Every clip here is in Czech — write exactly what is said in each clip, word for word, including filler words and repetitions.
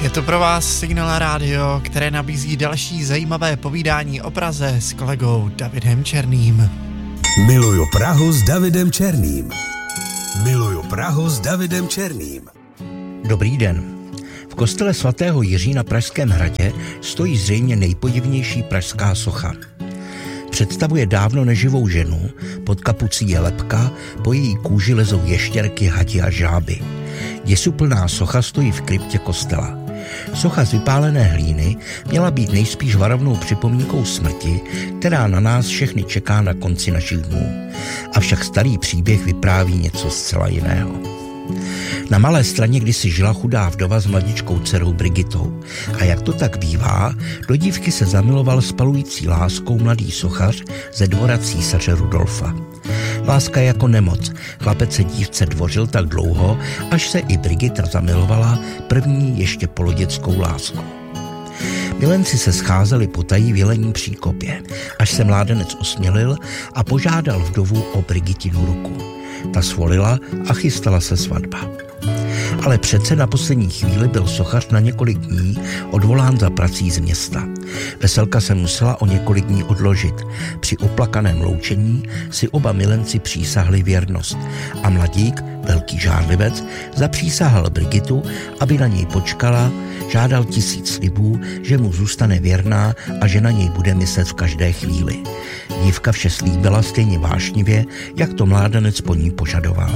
Je to pro vás Signál Rádio, které nabízí další zajímavé povídání o Praze s kolegou Davidem Černým. Miluju Prahu s Davidem Černým. Miluju Prahu s Davidem Černým. Dobrý den. V kostele svatého Jiří na Pražském hradě stojí zřejmě nejpodivnější pražská socha. Představuje dávno neživou ženu, pod kapucí je lebka, po její kůži lezou ještěrky, hadi a žáby. Děsuplná socha stojí v kryptě kostela. Socha z vypálené hlíny měla být nejspíš varovnou připomínkou smrti, která na nás všechny čeká na konci našich dnů. Avšak starý příběh vypráví něco zcela jiného. Na Malé Straně kdysi žila chudá vdova s mladičkou dcerou Brigitou. A jak to tak bývá, do dívky se zamiloval spalující láskou mladý sochař ze dvora císaře Rudolfa. Láska jako nemoc. Chlapec se dívce dvořil tak dlouho, až se i Brigita zamilovala první ještě polodětskou láskou. Milenci se scházeli potají v Jelení příkopě, až se mládenec osmělil a požádal vdovu o Brigitinu ruku. Ta svolila a chystala se svatba. Ale přece na poslední chvíli byl sochař na několik dní odvolán za prací z města. Veselka se musela o několik dní odložit. Při oplakaném loučení si oba milenci přísahli věrnost a mladík, velký žárlivec, zapřísahal Brigitu, aby na něj počkala, žádal tisíc slibů, že mu zůstane věrná a že na něj bude myslet v každé chvíli. Dívka vše slíbila stejně vášnivě, jak to mládenec po ní požadoval.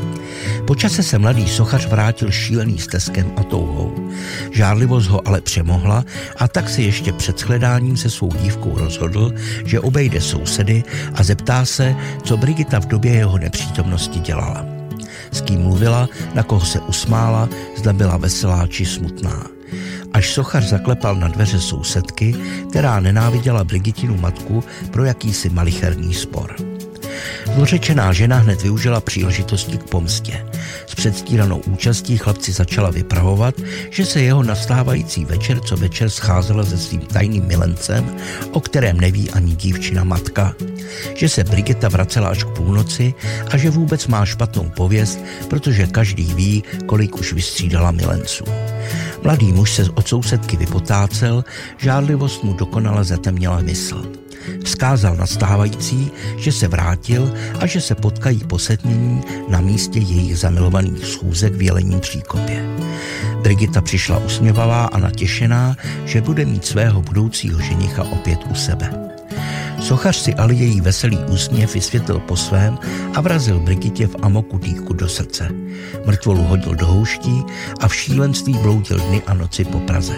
Po čase se mladý sochař vrátil šílený steskem a touhou. Žárlivost ho ale přemohla a tak se ještě před shledáním se svou dívkou rozhodl, že obejde sousedy a zeptá se, co Brigita v době jeho nepřítomnosti dělala. S kým mluvila, na koho se usmála, zda byla veselá či smutná. Až sochař zaklepal na dveře sousedky, která nenáviděla Brigitinu matku pro jakýsi malicherný spor. Zlořečená žena hned využila příležitosti k pomstě. S předstíranou účastí chlapci začala vypravovat, že se jeho nastávající večer co večer scházela se svým tajným milencem, o kterém neví ani dívčina matka, že se Brigita vracela až k půlnoci a že vůbec má špatnou pověst, protože každý ví, kolik už vystřídala milenců. Mladý muž se od sousedky vypotácel, žárlivost mu dokonale zatemněla mysl. Vzkázal nastávající, že se vrátil a že se potkají po setmění na místě jejich zamilovaných schůzek v Jelení příkopě. Brigita přišla usměvavá a natěšená, že bude mít svého budoucího ženicha opět u sebe. Sochař si ale její veselý úsměv vysvětlil po svém a vrazil Brigitě v amoku dýku do srdce. Mrtvolu hodil do houští a v šílenství bloudil dny a noci po Praze.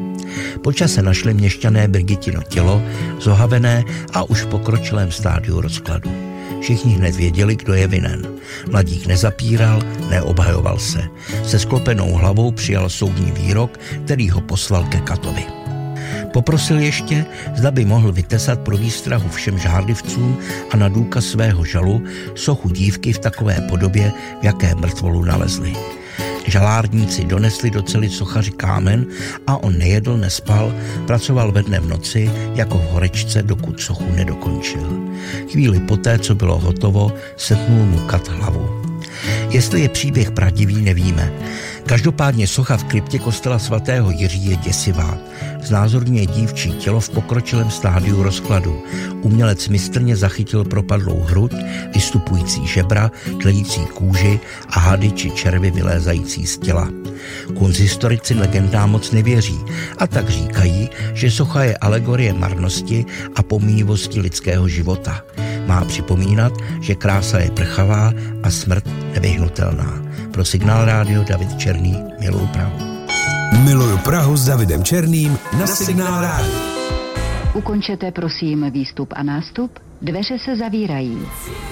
Po čase našli měšťané Brigitino tělo, zohavené a už v pokročilém stádiu rozkladu. Všichni hned věděli, kdo je vinen. Mladík nezapíral, neobhajoval se. Se sklopenou hlavou přijal soudní výrok, který ho poslal ke katovi. Poprosil ještě, zda by mohl vytesat pro výstrahu všem žárlivcům a na důkaz svého žalu sochu dívky v takové podobě, v jaké mrtvolu nalezli. Žalárníci donesli do cely sochaři kámen a on nejedl, nespal, pracoval ve dne v noci jako v horečce, dokud sochu nedokončil. Chvíli poté, co bylo hotovo, setnul mu kat hlavu. Jestli je příběh pravdivý, nevíme. Každopádně socha v kryptě kostela svatého Jiří je děsivá. Znázorňuje dívčí tělo v pokročilém stádiu rozkladu. Umělec mistrně zachytil propadlou hruď, vystupující žebra, tlející kůži a hady či červy vylézající z těla. Kunsthistorici legendám moc nevěří a tak říkají, že socha je alegorie marnosti a pomíjivosti lidského života. Má připomínat, že krása je prchavá a smrt nevyhnutelná. Pro Signál Rádio David Černý, miluju Prahu. Miluju Prahu s Davidem Černým na Signál Rádio. Ukončete prosím výstup a nástup, dveře se zavírají.